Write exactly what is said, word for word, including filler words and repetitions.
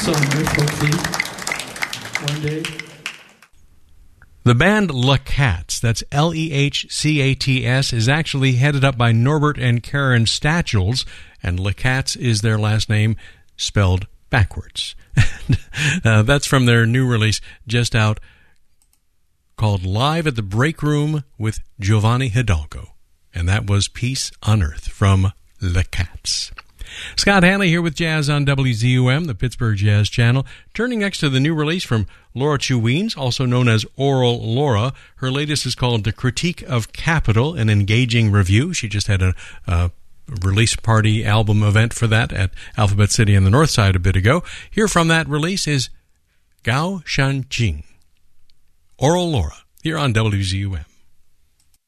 Cylinder, hopefully, one day. The band Le Cats, that's L E H C A T S, is actually headed up by Norbert and Karen Stachels, and Le Cats is their last name spelled backwards. uh, that's from their new release just out called Live at the Break Room with Giovanni Hidalgo, and that was Peace on Earth from Le Cats. Scott Hanley here with Jazz on W Z U M, the Pittsburgh Jazz Channel. Turning next to the new release from Laura Chuweens, also known as Oral Laura. Her latest is called The Critique of Capital, an engaging review. She just had a uh, release party album event for that at Alphabet City on the North Side a bit ago. Here from that release is Gao Shanjing. Oral Laura, here on W Z U M.